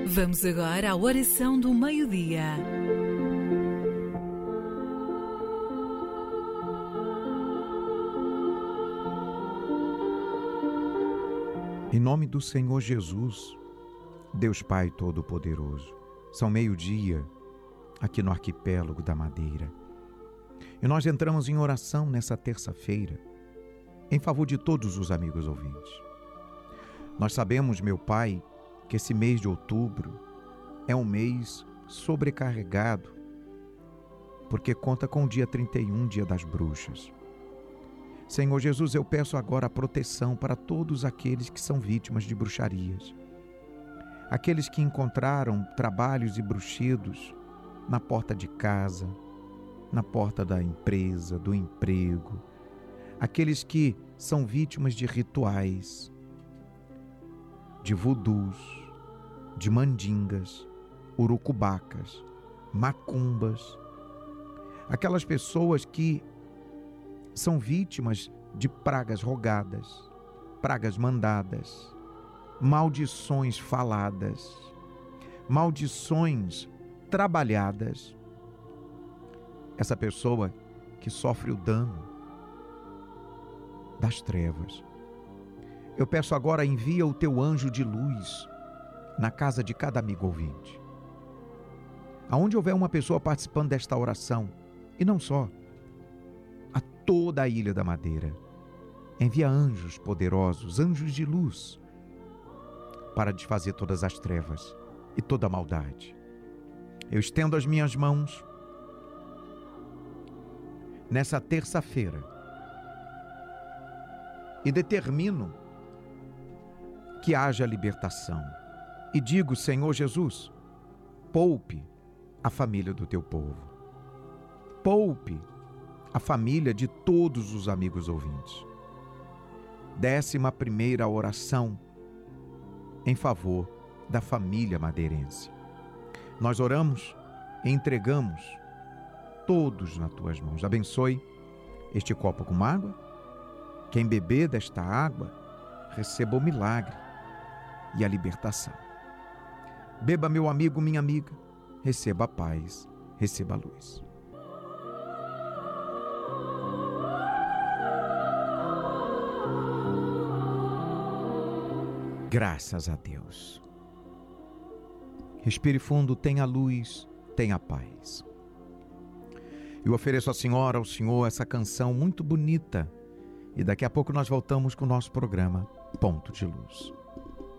Vamos agora à oração do meio-dia. Em nome do Senhor Jesus, Deus Pai Todo-Poderoso, são meio-dia aqui no Arquipélago da Madeira. E nós entramos em oração nessa terça-feira, em favor de todos os amigos ouvintes. Nós sabemos, meu Pai, que esse mês de outubro é um mês sobrecarregado, porque conta com o dia 31, dia das bruxas. Senhor Jesus, eu peço agora a proteção para todos aqueles que são vítimas de bruxarias. Aqueles que encontraram trabalhos e bruxidos na porta de casa, na porta da empresa, do emprego. Aqueles que são vítimas de rituais, de vudus, de mandingas, urucubacas, macumbas. Aquelas pessoas que são vítimas de pragas rogadas, pragas mandadas, maldições faladas, maldições trabalhadas. Essa pessoa que sofre o dano das trevas. Eu peço agora, envia o teu anjo de luz na casa de cada amigo ouvinte. Aonde houver uma pessoa participando desta oração, e não só, a toda a Ilha da Madeira, envia anjos poderosos, anjos de luz, para desfazer todas as trevas e toda a maldade. Eu estendo as minhas mãos nessa terça-feira e determino que haja libertação. E digo, Senhor Jesus, poupe a família do teu povo. Poupe a família de todos os amigos ouvintes. 11ª oração em favor da família madeirense. Nós oramos e entregamos todos nas tuas mãos. Abençoe este copo com água. Quem beber desta água, receba o milagre e a libertação. Beba, meu amigo, minha amiga, receba a paz, receba a luz. Graças a Deus. Respire fundo, tenha luz, tenha paz. Eu ofereço à senhora, ao senhor, essa canção muito bonita. E daqui a pouco nós voltamos com o nosso programa Ponto de Luz.